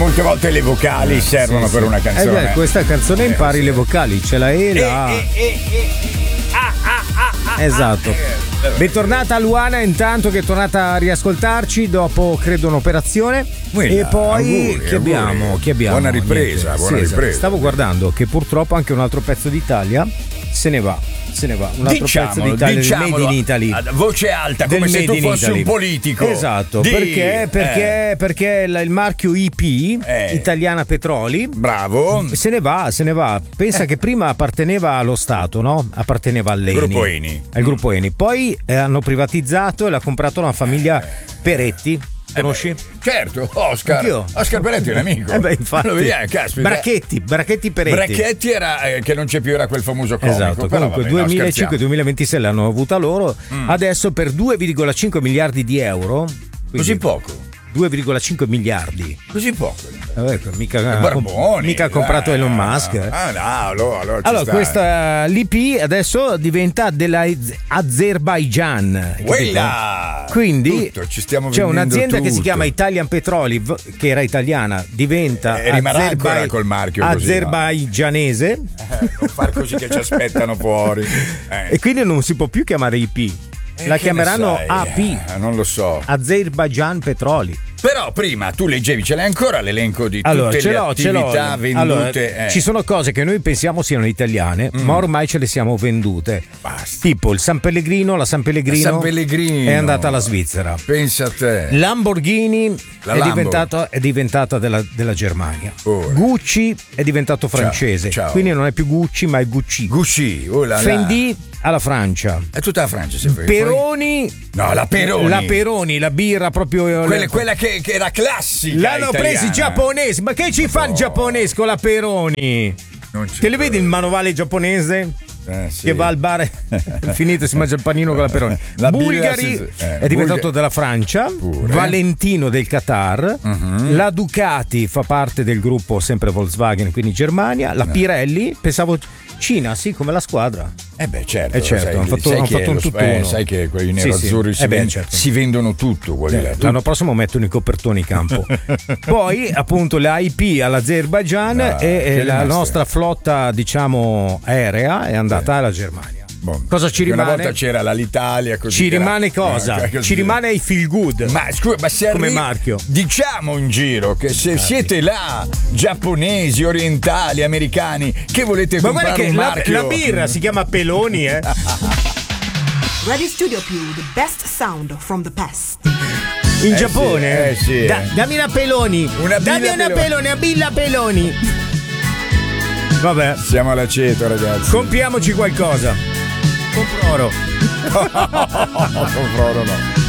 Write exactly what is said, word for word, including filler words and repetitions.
molte volte le vocali servono sì, per sì. una canzone. Eh beh, questa canzone impari le vocali, c'è la E, la A. E, e, e, ah, ah, ah, ah, esatto. ah, Bentornata Luana, intanto che è tornata a riascoltarci dopo credo un'operazione. Quella, e poi auguri, chi abbiamo? auguri. Chi abbiamo? Buona ripresa, Niente. buona Sì, esatto. ripresa. Stavo guardando che purtroppo anche un altro pezzo d'Italia se ne va. Se ne va, un altro diciamolo, pezzo d'Italia, diciamolo, del Made in Italy, a voce alta, come se tu fossi un politico. Esatto, Di, perché perché, eh. perché il marchio I P, eh. Italiana Petroli, bravo, se ne va, se ne va. Pensa eh. che prima apparteneva allo Stato, no? Apparteneva all'Eni. Gruppo Eni. Al gruppo Eni. Poi eh, hanno privatizzato e l'ha comprato una famiglia Peretti. Conosci? Eh beh, certo, Oscar. Anch'io. Oscar Peretti è un amico. Eh beh, infatti. Lo vediamo, caspita. Bracchetti, Bracchetti Peretti. Bracchetti era eh, che non c'è più, era quel famoso comico. Esatto, però comunque vabbè, no, duemilacinque duemilaventisei l'hanno avuta loro. Mm. Adesso per due virgola cinque miliardi di euro. Così poco? due virgola cinque miliardi. Così poco? Eh, mica, Barboni, mica ha comprato eh, Elon Musk. Ah no, allora, allora, ci allora sta. questa l'I P adesso diventa della Azerbaijan. Quella! Quindi tutto, ci stiamo c'è un'azienda tutto. che si chiama Italian Petroli, che era italiana, diventa eh, rimarrà Azerbai- ancora col marchio così, azerbaigianese. Eh, non far così che ci aspettano fuori. Eh. E quindi non si può più chiamare I P. Eh, La che chiameranno ne sai? A P. Eh, non lo so. Azerbaijan Petroli. Però prima tu leggevi, ce l'hai ancora l'elenco di allora, tutte ce le l'ho, attività ce l'ho. vendute? Allora, eh. ci sono cose che noi pensiamo siano italiane, mm. ma ormai ce le siamo vendute. Basta. Tipo il San Pellegrino, la San Pellegrino, la San Pellegrino è andata alla Svizzera. Pensa a te. Lamborghini la è, Lambo. diventato, è diventata della, della Germania. Oh. Gucci è diventato francese. Ciao, ciao. Quindi non è più Gucci, ma è Gucci. Gucci, oh là là. Fendi alla Francia. È tutta la Francia, se fai. Peroni. No, la Peroni. La Peroni, la birra proprio. Quella, quella che, che era classica. L'hanno italiana. presi i giapponesi. Ma che ci fa il giapponese con la Peroni? Non ci Te le vedi il manovale giapponese? Eh, sì. Che va al bar finito si mangia il panino con la Peroni. La Bulgari birra, sì, sì. Eh, è diventato Bulgari. della Francia. Pure. Valentino del Qatar. Uh-huh. La Ducati fa parte del gruppo sempre Volkswagen, quindi Germania. La Pirelli, pensavo Cina, sì, come la squadra. Eh beh, certo, eh certo sai, hanno fatto, sai hanno che fatto un lo- tutt'uno. eh, sai che quelli nero-azzurri sì, sì. si, Eh beh, ven- certo. si vendono tutto quelli là. Eh, l'anno prossimo mettono i copertoni in campo. Poi appunto la I P all'Azerbaijan Ah, e che e la rimasta? nostra flotta diciamo aerea è andata alla Germania. Bon. Cosa ci Perché rimane? Una volta c'era l'Alitalia, così Ci che era- rimane cosa? eh, così. Ci rimane i feel good. Ma scusa, ma se Come arri- marchio. Diciamo in giro che se siete là, giapponesi, orientali, americani, che volete Ma guarda comprare che un la, marchio, la birra si chiama Peloni, eh. Radio Studio Più, the best sound from the past. In Eh Giappone. sì, eh sì. Da- dammi una Peloni. Una dammi billa una Peloni. Peloni, una billa Peloni. Vabbè, Siamo all'aceto, ragazzi. compriamoci qualcosa. Compro oro. Compro oro no.